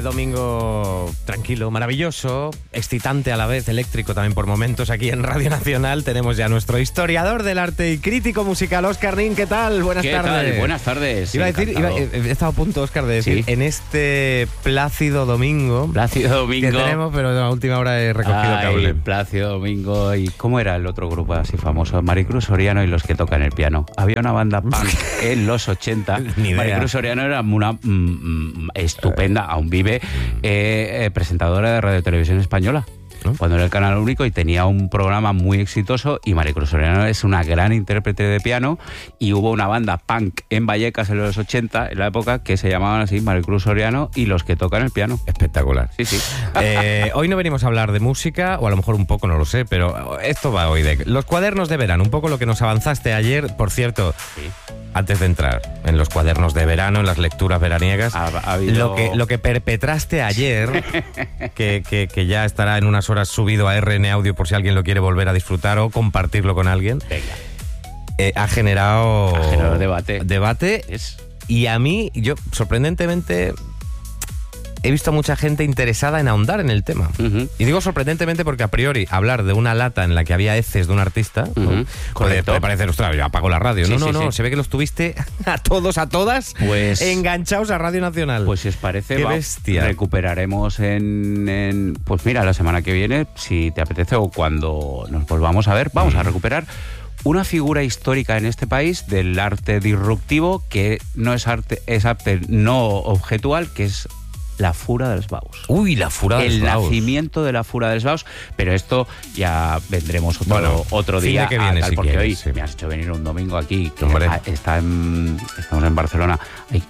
domingo tranquilo, maravilloso, excitante a la vez, eléctrico también por momentos. Aquí en Radio Nacional tenemos ya a nuestro historiador del arte y crítico musical, Óscar Nin. ¿Qué tal? Buenas tardes. Buenas tardes. He estado a punto, Óscar, de decir, en este plácido domingo que tenemos, pero a última hora he recogido cable. Plácido Domingo. ¿Y cómo era el otro grupo así famoso? Maricruz Soriano y los que tocan el piano. Había una banda punk en los 80. Ni idea. Maricruz Soriano era una estupenda, aún vive, presentadora de Radio Televisión Española, ¿no? Cuando era el Canal Único, y tenía un programa muy exitoso. Y Maricruz Soriano es una gran intérprete de piano, y hubo una banda punk en Vallecas en los 80, en la época, que se llamaban así, Maricruz Soriano y los que tocan el piano. Espectacular. Sí. Hoy no venimos a hablar de música, o a lo mejor un poco, no lo sé, pero esto va hoy de los cuadernos de verano, un poco lo que nos avanzaste ayer. Por cierto, antes de entrar en los cuadernos de verano, en las lecturas veraniegas, lo que perpetraste ayer, que ya estará en unas horas subido a RN Audio por si alguien lo quiere volver a disfrutar o compartirlo con alguien. Venga. Ha generado debate. Y a mí, yo sorprendentemente he visto a mucha gente interesada en ahondar en el tema. Y digo sorprendentemente porque a priori hablar de una lata en la que había heces de un artista, ¿no? puede parecer, ostras, yo apago la radio. Sí, No, se ve que los tuviste a todos, a todas, pues enganchados a Radio Nacional. Pues si os parece, ¡qué bestia! Recuperaremos pues mira, la semana que viene, si te apetece, o cuando nos volvamos a ver, vamos a recuperar una figura histórica en este país del arte disruptivo, que no es arte, es arte no objetual, que es la Fura dels Baus. Uy, la Fura dels Baus. El nacimiento de la Fura dels Baus. Pero esto ya vendremos otro día. Que viene, si porque quieres, hoy me has hecho venir un domingo aquí, que Hombre. estamos en Barcelona. Hay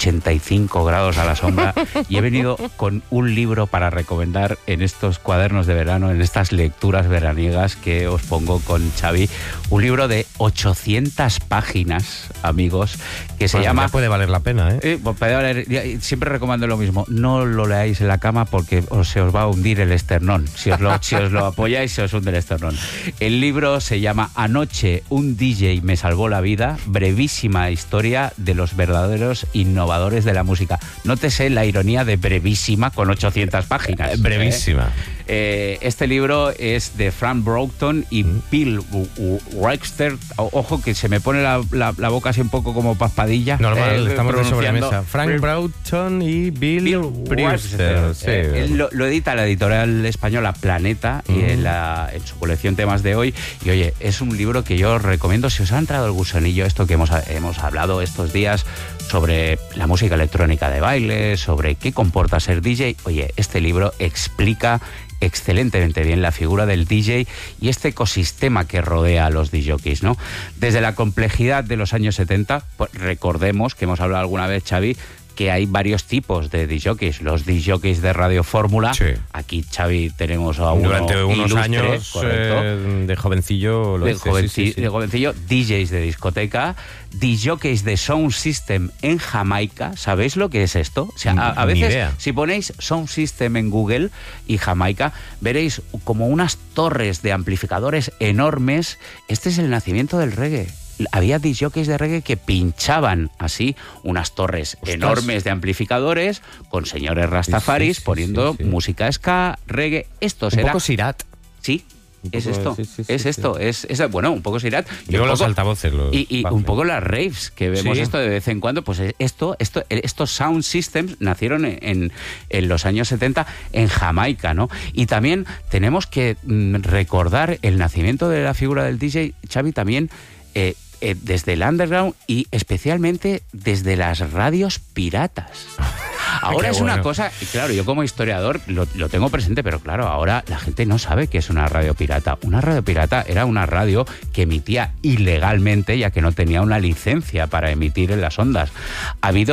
85 grados a la sombra, y he venido con un libro para recomendar en estos cuadernos de verano, en estas lecturas veraniegas que os pongo con Xavi. Un libro de 800 páginas, amigos, que se llama... Puede valer la pena, puede valer, siempre recomiendo lo mismo: no lo leáis en la cama porque se os va a hundir el esternón. Si os lo apoyáis, se os hunde el esternón. El libro se llama Anoche un DJ me salvó la vida, brevísima historia de los verdaderos innovadores de la música. Nótese la ironía de brevísima con 800 páginas. Brevísima. Este libro es de Frank Broughton y Bill Webster. Ojo, que se me pone la boca así un poco como paspadilla. Normal, estamos de sobremesa. Frank Broughton y Bill Webster. Él lo edita la editorial española Planeta, y en su colección Temas de Hoy. Y oye, es un libro que yo os recomiendo si os ha entrado el gusanillo, esto que hemos hablado estos días sobre la música electrónica de baile, sobre qué comporta ser DJ. Oye, este libro explica excelentemente bien la figura del DJ y este ecosistema que rodea a los DJs, ¿no? Desde la complejidad de los años 70, pues recordemos que hemos hablado alguna vez, Xavi, que hay varios tipos de DJs. Los DJs de Radio Fórmula. Sí. Aquí, Xavi, tenemos a uno durante unos ilustre, años de jovencillo. De jovencillo, DJs de discoteca, DJs de Sound System en Jamaica. ¿Sabéis lo que es esto? O sea, a veces, si ponéis Sound System en Google y Jamaica, veréis como unas torres de amplificadores enormes. Este es el nacimiento del reggae. Había DJs de reggae que pinchaban así unas torres enormes de amplificadores con señores rastafaris poniendo música ska, reggae. Esto será... Un poco Sirat. Sí. Es esto, bueno, un poco Sirat. Digo los altavoces. Y un poco las raves, que vemos esto de vez en cuando. Pues estos sound systems nacieron en los años 70 en Jamaica, ¿no? Y también tenemos que recordar el nacimiento de la figura del DJ, Xavi, también desde el underground y especialmente desde las radios piratas. Ahora es una cosa, claro, yo como historiador lo tengo presente, pero claro, ahora la gente no sabe qué es una radio pirata. Una radio pirata era una radio que emitía ilegalmente, ya que no tenía una licencia para emitir en las ondas. Ha habido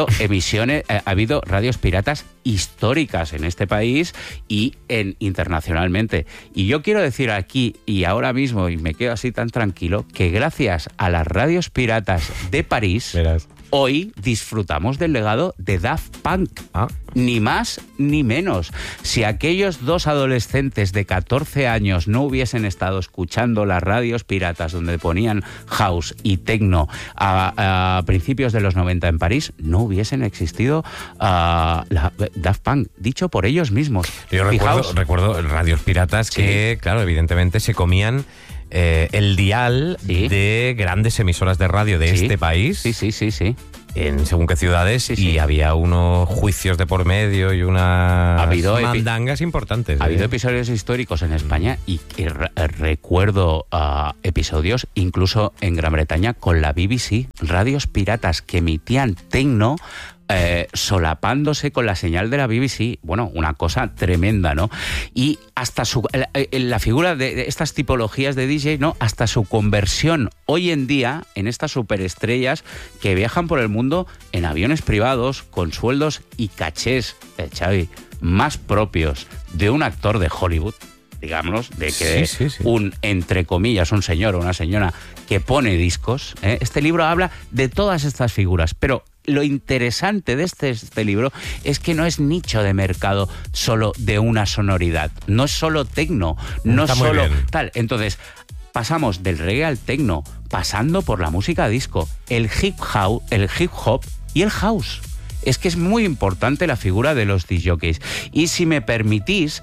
radios piratas históricas en este país y internacionalmente. Y yo quiero decir aquí y ahora mismo, y me quedo así tan tranquilo, que gracias a las radios piratas de París... Hoy disfrutamos del legado de Daft Punk. Ni más ni menos. Si aquellos dos adolescentes de 14 años no hubiesen estado escuchando las radios piratas donde ponían house y techno a principios de los 90 en París, no hubiesen existido Daft Punk, dicho por ellos mismos. Yo recuerdo radios piratas que, claro, evidentemente se comían el dial de grandes emisoras de radio de este país. Sí. En según qué ciudades, y había unos juicios de por medio y unas mandangas importantes. Ha habido episodios históricos en España y recuerdo episodios incluso en Gran Bretaña con la BBC, radios piratas que emitían techno, solapándose con la señal de la BBC. Bueno, una cosa tremenda, ¿no? Y hasta la figura de estas tipologías de DJ, ¿no? Hasta su conversión hoy en día en estas superestrellas que viajan por el mundo en aviones privados con sueldos y cachés, Xavi, más propios de un actor de Hollywood, digamos, de que un, entre comillas, un señor o una señora que pone discos. Este libro habla de todas estas figuras, pero lo interesante de este libro es que no es nicho de mercado solo de una sonoridad, no es solo techno, no es solo tal. Entonces, pasamos del reggae al techno, pasando por la música disco, el hip hop y el house. Es que es muy importante la figura de los discjockeys. Y si me permitís,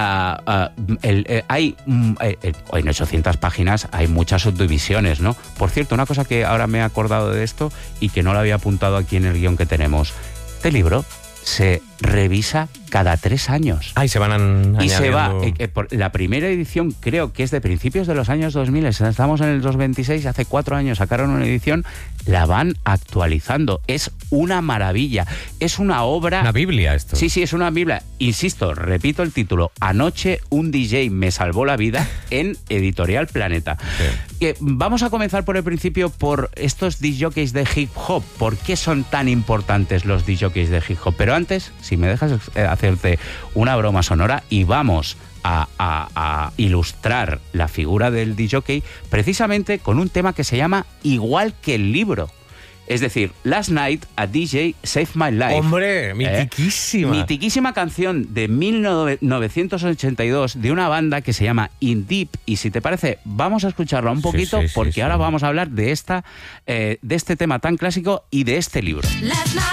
hay en 800 páginas hay muchas subdivisiones, ¿no? Por cierto, una cosa que ahora me he acordado de esto y que no lo había apuntado aquí en el guión que tenemos. Este libro se revisa cada 3 años. Y se van añadiendo. Y se va. La primera edición creo que es de principios de los años 2000. Estamos en el 2026, hace 4 años sacaron una edición, la van actualizando. Es una maravilla. Es una obra... Una Biblia esto. Sí, es una Biblia. Insisto, repito el título. Anoche un DJ me salvó la vida, en Editorial Planeta. Vamos a comenzar por el principio, por estos discjockeys de hip hop. ¿Por qué son tan importantes los discjockeys de hip hop? Pero antes, si me dejas hacerte una broma sonora, y vamos a ilustrar la figura del discjockey precisamente con un tema que se llama igual que el libro. Es decir, Last Night a DJ Saved My Life. ¡Hombre! Mitiquísima. Mitiquísima canción de 1982 de una banda que se llama In Deep. Y si te parece, vamos a escucharla un poquito, porque ahora vamos a hablar de este tema tan clásico y de este libro.